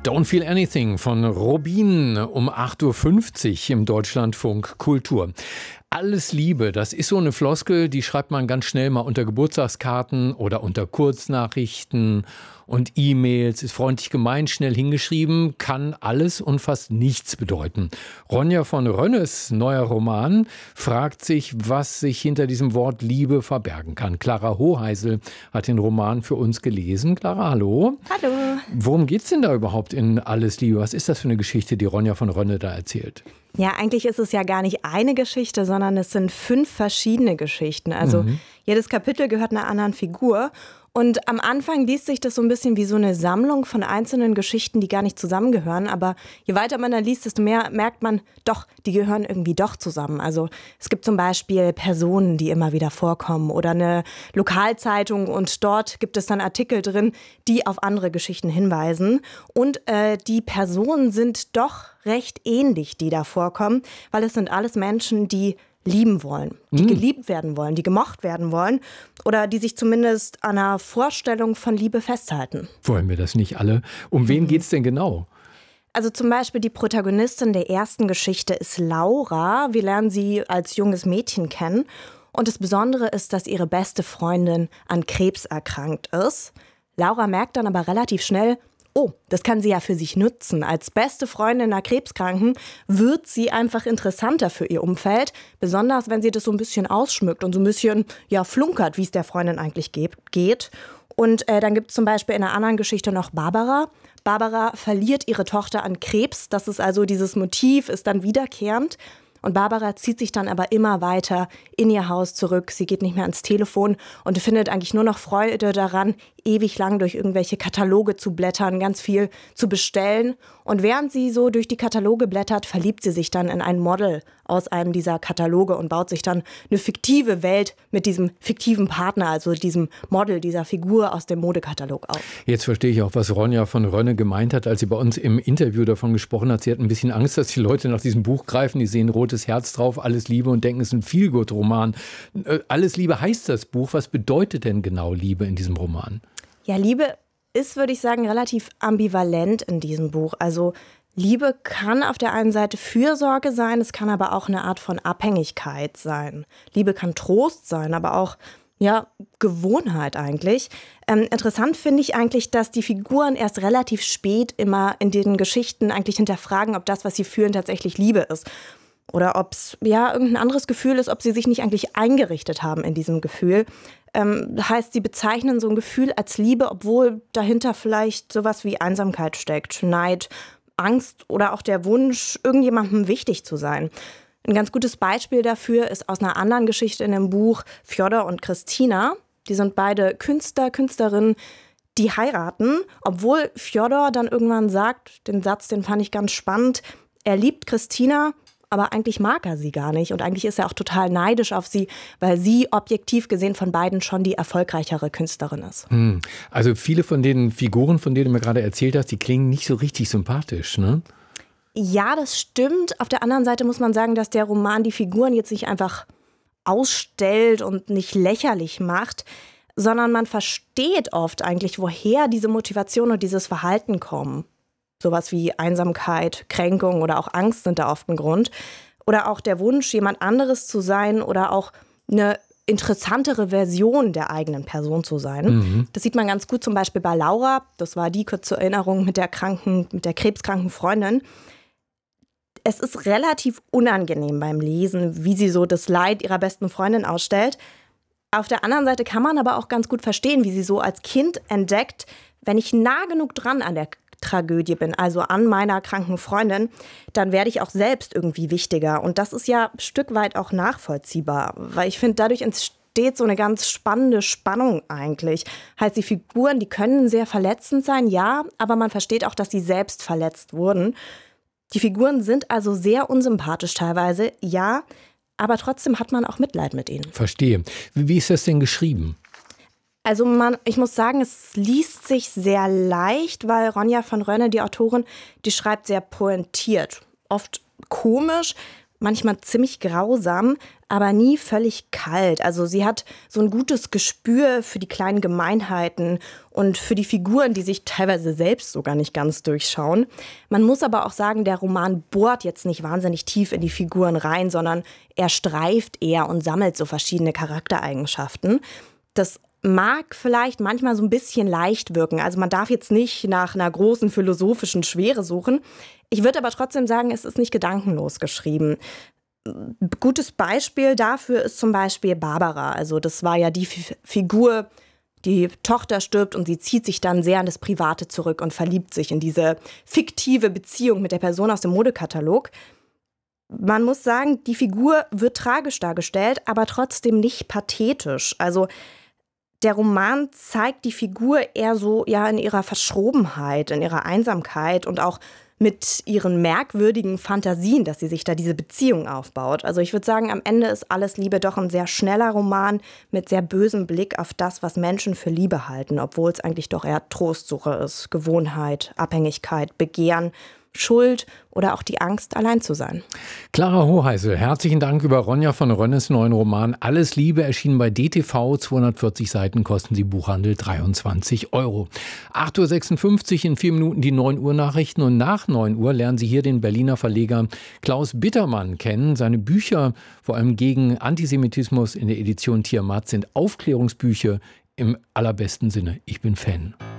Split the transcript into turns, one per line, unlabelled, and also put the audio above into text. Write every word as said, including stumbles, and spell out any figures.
Don't Feel Anything von Robin um acht Uhr fünfzig im Deutschlandfunk Kultur. Alles Liebe, das ist so eine Floskel, die schreibt man ganz schnell mal unter Geburtstagskarten oder unter Kurznachrichten und E-Mails, ist freundlich gemeint, schnell hingeschrieben, kann alles und fast nichts bedeuten. Ronja von Rönnes neuer Roman fragt sich, was sich hinter diesem Wort Liebe verbergen kann. Clara Hoheisel hat den Roman für uns gelesen. Clara, hallo.
Hallo.
Worum geht's denn da überhaupt in Alles Liebe? Was ist das für eine Geschichte, die Ronja von Rönne da erzählt?
Ja, eigentlich ist es ja gar nicht eine Geschichte, sondern es sind fünf verschiedene Geschichten. Also mhm. jedes Kapitel gehört einer anderen Figur. Und am Anfang liest sich das so ein bisschen wie so eine Sammlung von einzelnen Geschichten, die gar nicht zusammengehören. Aber je weiter man da liest, desto mehr merkt man, doch, die gehören irgendwie doch zusammen. Also es gibt zum Beispiel Personen, die immer wieder vorkommen oder eine Lokalzeitung und dort gibt es dann Artikel drin, die auf andere Geschichten hinweisen. Und äh, die Personen sind doch recht ähnlich, die da vorkommen, weil es sind alles Menschen, die lieben wollen, die mm. geliebt werden wollen, die gemocht werden wollen oder die sich zumindest an einer Vorstellung von Liebe festhalten.
Wollen wir das nicht alle? Um wen mhm. geht's denn genau?
Also zum Beispiel die Protagonistin der ersten Geschichte ist Laura. Wir lernen sie als junges Mädchen kennen. Und das Besondere ist, dass ihre beste Freundin an Krebs erkrankt ist. Laura merkt dann aber relativ schnell, oh, das kann sie ja für sich nutzen. Als beste Freundin einer Krebskranken wird sie einfach interessanter für ihr Umfeld. Besonders, wenn sie das so ein bisschen ausschmückt und so ein bisschen ja, flunkert, wie es der Freundin eigentlich geht. Und äh, dann gibt es zum Beispiel in einer anderen Geschichte noch Barbara. Barbara verliert ihre Tochter an Krebs. Das ist also dieses Motiv, ist dann wiederkehrend. Und Barbara zieht sich dann aber immer weiter in ihr Haus zurück. Sie geht nicht mehr ans Telefon und findet eigentlich nur noch Freude daran, ewig lang durch irgendwelche Kataloge zu blättern, ganz viel zu bestellen. Und während sie so durch die Kataloge blättert, verliebt sie sich dann in ein Model aus einem dieser Kataloge und baut sich dann eine fiktive Welt mit diesem fiktiven Partner, also diesem Model, dieser Figur aus dem Modekatalog auf.
Jetzt verstehe ich auch, was Ronja von Rönne gemeint hat, als sie bei uns im Interview davon gesprochen hat. Sie hat ein bisschen Angst, dass die Leute nach diesem Buch greifen, die sehen rotes Herz drauf, Alles Liebe und denken, es ist ein Feelgood-Roman. Alles Liebe heißt das Buch. Was bedeutet denn genau Liebe in diesem Roman?
Ja, Liebe ist, würde ich sagen, relativ ambivalent in diesem Buch. Also Liebe kann auf der einen Seite Fürsorge sein, es kann aber auch eine Art von Abhängigkeit sein. Liebe kann Trost sein, aber auch ja, Gewohnheit eigentlich. Ähm, interessant finde ich eigentlich, dass die Figuren erst relativ spät immer in den Geschichten eigentlich hinterfragen, ob das, was sie fühlen, tatsächlich Liebe ist. Oder ob es ja irgendein anderes Gefühl ist, ob sie sich nicht eigentlich eingerichtet haben in diesem Gefühl. Ähm, heißt, sie bezeichnen so ein Gefühl als Liebe, obwohl dahinter vielleicht sowas wie Einsamkeit steckt, Neid, Angst oder auch der Wunsch, irgendjemandem wichtig zu sein. Ein ganz gutes Beispiel dafür ist aus einer anderen Geschichte in dem Buch Fjodor und Christina. Die sind beide Künstler, Künstlerinnen, die heiraten, obwohl Fjodor dann irgendwann sagt, den Satz, den fand ich ganz spannend, er liebt Christina, aber eigentlich mag er sie gar nicht. Und eigentlich ist er auch total neidisch auf sie, weil sie objektiv gesehen von beiden schon die erfolgreichere Künstlerin ist.
Hm. Also viele von den Figuren, von denen du mir gerade erzählt hast, die klingen nicht so richtig sympathisch, ne?
Ja, das stimmt. Auf der anderen Seite muss man sagen, dass der Roman die Figuren jetzt nicht einfach ausstellt und nicht lächerlich macht, sondern man versteht oft eigentlich, woher diese Motivation und dieses Verhalten kommen. Sowas wie Einsamkeit, Kränkung oder auch Angst sind da oft ein Grund. Oder auch der Wunsch, jemand anderes zu sein oder auch eine interessantere Version der eigenen Person zu sein. Mhm. Das sieht man ganz gut zum Beispiel bei Laura. Das war die, kurz zur Erinnerung, mit der kranken, mit der krebskranken Freundin. Es ist relativ unangenehm beim Lesen, wie sie so das Leid ihrer besten Freundin ausstellt. Auf der anderen Seite kann man aber auch ganz gut verstehen, wie sie so als Kind entdeckt, wenn ich nah genug dran an der Tragödie bin, also an meiner kranken Freundin, dann werde ich auch selbst irgendwie wichtiger. Und das ist ja ein Stück weit auch nachvollziehbar, weil ich finde, dadurch entsteht so eine ganz spannende Spannung eigentlich. Heißt, die Figuren, die können sehr verletzend sein, ja, aber man versteht auch, dass sie selbst verletzt wurden. Die Figuren sind also sehr unsympathisch teilweise, ja, aber trotzdem hat man auch Mitleid mit ihnen.
Verstehe. Wie, wie ist das denn geschrieben?
Also man, ich muss sagen, es liest sich sehr leicht, weil Ronja von Rönne, die Autorin, die schreibt sehr pointiert. Oft komisch, manchmal ziemlich grausam, aber nie völlig kalt. Also sie hat so ein gutes Gespür für die kleinen Gemeinheiten und für die Figuren, die sich teilweise selbst sogar nicht ganz durchschauen. Man muss aber auch sagen, der Roman bohrt jetzt nicht wahnsinnig tief in die Figuren rein, sondern er streift eher und sammelt so verschiedene Charaktereigenschaften. Das mag vielleicht manchmal so ein bisschen leicht wirken. Also man darf jetzt nicht nach einer großen philosophischen Schwere suchen. Ich würde aber trotzdem sagen, es ist nicht gedankenlos geschrieben. Gutes Beispiel dafür ist zum Beispiel Barbara. Also das war ja die F- Figur, die Tochter stirbt und sie zieht sich dann sehr an das Private zurück und verliebt sich in diese fiktive Beziehung mit der Person aus dem Modekatalog. Man muss sagen, die Figur wird tragisch dargestellt, aber trotzdem nicht pathetisch. Also der Roman zeigt die Figur eher so ja in ihrer Verschrobenheit, in ihrer Einsamkeit und auch mit ihren merkwürdigen Fantasien, dass sie sich da diese Beziehung aufbaut. Also ich würde sagen, am Ende ist Alles Liebe doch ein sehr schneller Roman mit sehr bösem Blick auf das, was Menschen für Liebe halten, obwohl es eigentlich doch eher Trostsuche ist, Gewohnheit, Abhängigkeit, Begehren, Schuld oder auch die Angst, allein zu sein.
Clara Hoheisel, herzlichen Dank über Ronja von Rönnes neuen Roman Alles Liebe, erschienen bei D T V, zweihundertvierzig Seiten, kosten sie Buchhandel dreiundzwanzig Euro. acht Uhr sechsundfünfzig, in vier Minuten die neun Uhr Nachrichten und nach neun Uhr lernen Sie hier den Berliner Verleger Klaus Bittermann kennen. Seine Bücher, vor allem gegen Antisemitismus in der Edition Tiamat, sind Aufklärungsbücher im allerbesten Sinne. Ich bin Fan.